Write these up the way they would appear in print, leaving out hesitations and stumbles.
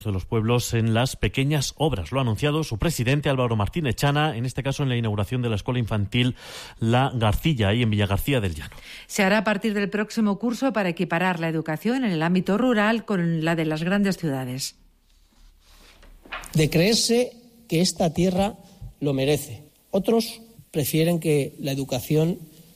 de los pueblos en las pequeñas obras. Lo ha anunciado su presidente Álvaro Martínez Chana, en este caso en la inauguración de la escuela infantil La Garcilla, ahí en Villagarcía del Llano. Se hará a partir del próximo curso para equiparar la educación en el ámbito rural con la de las grandes ciudades. De creerse que esta tierra lo merece. Otros prefieren que la educación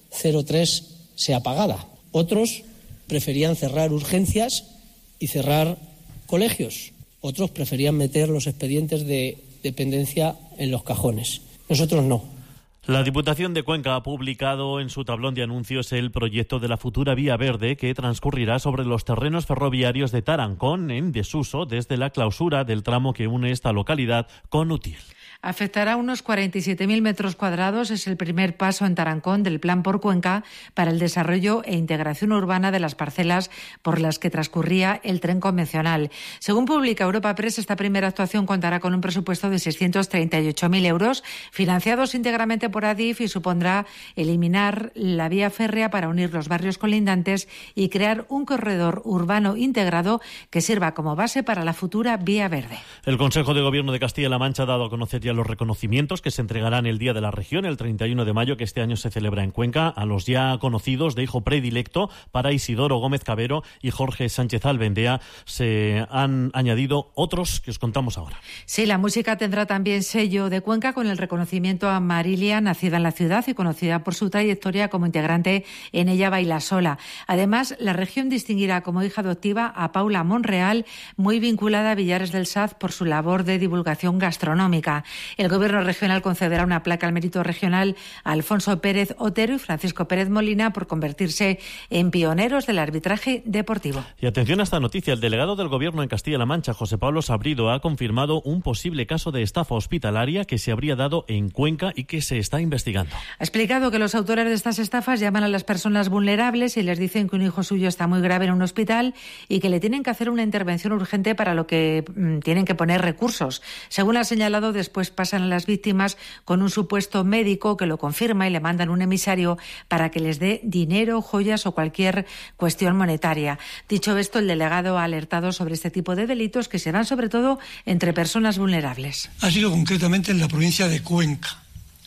03 sea pagada. Otros preferían cerrar urgencias y cerrar colegios. Otros preferían meter los expedientes de dependencia en los cajones. Nosotros no. La Diputación de Cuenca ha publicado en su tablón de anuncios el proyecto de la futura vía verde que transcurrirá sobre los terrenos ferroviarios de Tarancón en desuso desde la clausura del tramo que une esta localidad con Utiel. Afectará a unos 47.000 metros cuadrados. Es el primer paso en Tarancón del Plan por Cuenca para el desarrollo e integración urbana de las parcelas por las que transcurría el tren convencional. Según publica Europa Press, esta primera actuación contará con un presupuesto de 638.000 euros, financiados íntegramente por Adif, y supondrá eliminar la vía férrea para unir los barrios colindantes y crear un corredor urbano integrado que sirva como base para la futura vía verde. El Consejo de Gobierno de Castilla-La Mancha ha dado a conocer ya los reconocimientos que se entregarán el Día de la Región, el 31 de mayo, que este año se celebra en Cuenca, a los ya conocidos de hijo predilecto para Isidoro Gómez Cabero y Jorge Sánchez Albendea. Se han añadido otros que os contamos ahora. Sí, la música tendrá también sello de Cuenca con el reconocimiento a Marilia, nacida en la ciudad y conocida por su trayectoria como integrante en Ella Baila Sola. Además, la región distinguirá como hija adoptiva a Paula Monreal, muy vinculada a Villares del Saz por su labor de divulgación gastronómica. El Gobierno regional concederá una placa al mérito regional a Alfonso Pérez Otero y Francisco Pérez Molina por convertirse en pioneros del arbitraje deportivo. Y atención a esta noticia. El delegado del Gobierno en Castilla-La Mancha, José Pablo Sabrido, ha confirmado un posible caso de estafa hospitalaria que se habría dado en Cuenca y que se está investigando. Ha explicado que los autores de estas estafas llaman a las personas vulnerables y les dicen que un hijo suyo está muy grave en un hospital y que le tienen que hacer una intervención urgente para lo que tienen que poner recursos. Según ha señalado, después pasan a las víctimas con un supuesto médico que lo confirma y le mandan un emisario para que les dé dinero, joyas o cualquier cuestión monetaria. Dicho esto, el delegado ha alertado sobre este tipo de delitos que se dan sobre todo entre personas vulnerables. Ha sido concretamente en la provincia de Cuenca.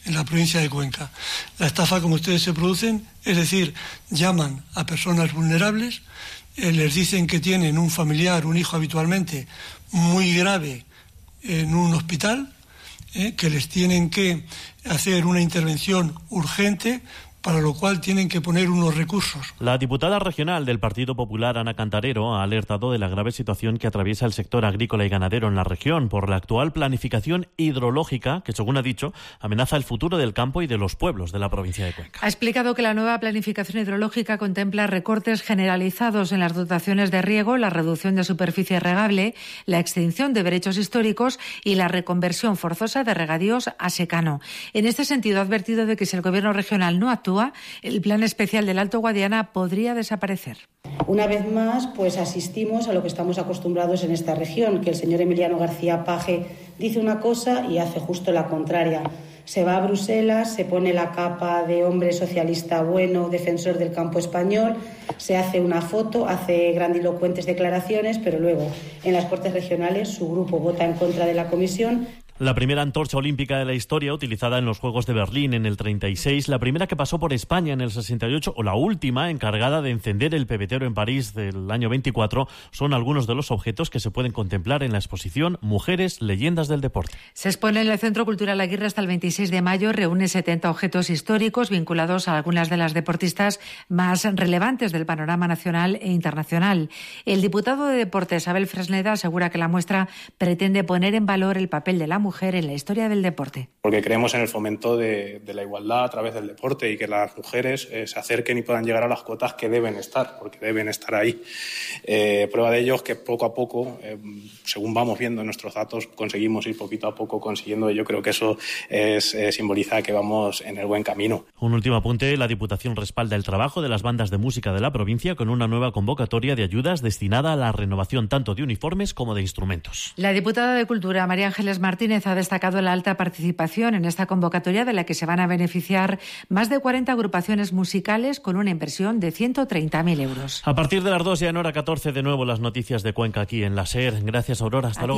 La estafa, como ustedes se producen, es decir, llaman a personas vulnerables, les dicen que tienen un familiar, un hijo habitualmente, muy grave en un hospital, que les tienen que hacer una intervención urgente, para lo cual tienen que poner unos recursos. La diputada regional del Partido Popular, Ana Cantarero, ha alertado de la grave situación que atraviesa el sector agrícola y ganadero en la región por la actual planificación hidrológica que, según ha dicho, amenaza el futuro del campo y de los pueblos de la provincia de Cuenca. Ha explicado que la nueva planificación hidrológica contempla recortes generalizados en las dotaciones de riego, la reducción de superficie regable, la extinción de derechos históricos y la reconversión forzosa de regadíos a secano. En este sentido, ha advertido de que si el Gobierno regional no actúa, el plan especial del Alto Guadiana podría desaparecer. Una vez más, pues asistimos a lo que estamos acostumbrados en esta región, que el señor Emiliano García Paje dice una cosa y hace justo la contraria. Se va a Bruselas, se pone la capa de hombre socialista bueno, defensor del campo español, se hace una foto, hace grandilocuentes declaraciones, pero luego en las Cortes Regionales su grupo vota en contra de la comisión. La primera antorcha olímpica de la historia, utilizada en los Juegos de Berlín en el 36, la primera que pasó por España en el 68 o la última encargada de encender el pebetero en París del año 24, son algunos de los objetos que se pueden contemplar en la exposición Mujeres, Leyendas del Deporte. Se expone en el Centro Cultural Aguirre hasta el 26 de mayo, reúne 70 objetos históricos vinculados a algunas de las deportistas más relevantes del panorama nacional e internacional. El diputado de Deportes, Abel Fresneda, asegura que la muestra pretende poner en valor el papel de la mujer en la historia del deporte. Porque creemos en el fomento de la igualdad a través del deporte y que las mujeres se acerquen y puedan llegar a las cuotas que deben estar, porque deben estar ahí. Prueba de ello es que poco a poco, según vamos viendo en nuestros datos, conseguimos ir poquito a poco consiguiendo. Yo creo que eso simboliza que vamos en el buen camino. Un último apunte: la Diputación respalda el trabajo de las bandas de música de la provincia con una nueva convocatoria de ayudas destinada a la renovación tanto de uniformes como de instrumentos. La diputada de Cultura, María Ángeles Martínez, Martínez ha destacado la alta participación en esta convocatoria, de la que se van a beneficiar más de 40 agrupaciones musicales con una inversión de 130.000 euros. A partir de las 2 ya en hora 14, de nuevo las noticias de Cuenca aquí en la SER. Gracias, Aurora. Hasta luego.